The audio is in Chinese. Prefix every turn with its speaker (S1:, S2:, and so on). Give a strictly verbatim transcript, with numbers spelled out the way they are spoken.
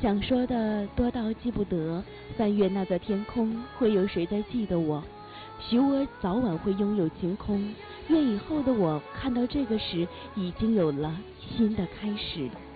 S1: 想说的多到记不得，翻越那个天空，会有谁在记得我？许我早晚会拥有晴空，愿以后的我看到这个时，已经有了新的开始。